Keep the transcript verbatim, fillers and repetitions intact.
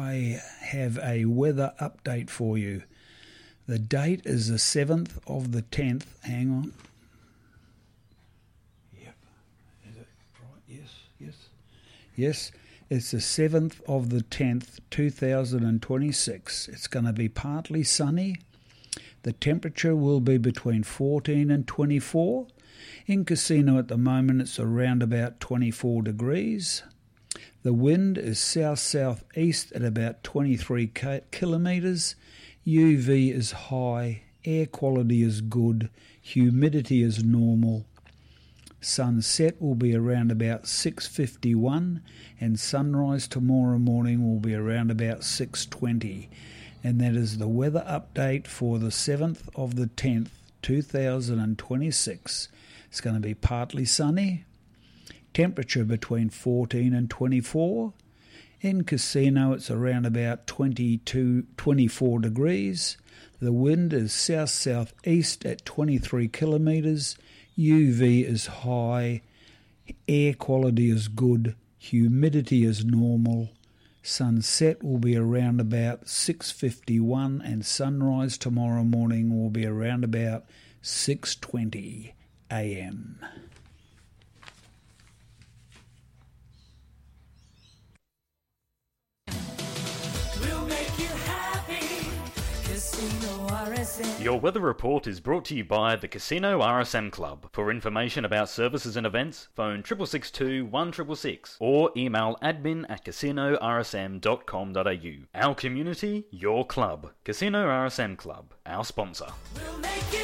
I have a weather update for you. The date is the seventh of the tenth. Hang on. Yep. Is it right? Yes, yes. Yes, it's the seventh of the tenth, two thousand twenty-six. It's going to be partly sunny. The temperature will be between fourteen and twenty-four. In Casino at the moment, it's around about twenty-four degrees. The wind is south-southeast at about twenty-three kilometres. U V is high, air quality is good, humidity is normal. Sunset will be around about six fifty-one and sunrise tomorrow morning will be around about six twenty. And that is the weather update for the seventh of the tenth, two thousand twenty-six. It's going to be partly sunny. Temperature between fourteen and twenty-four. In Casino, it's around about twenty-two, twenty-four degrees. The wind is south-southeast at twenty-three kilometres. U V is high. Air quality is good. Humidity is normal. Sunset will be around about six fifty-one and sunrise tomorrow morning will be around about six twenty a m. Your weather report is brought to you by the Casino R S M Club. For information about services and events, phone six six two, one six six six or email admin at casino r s m dot com dot a u. Our community, your club. Casino R S M Club, our sponsor. We'll make you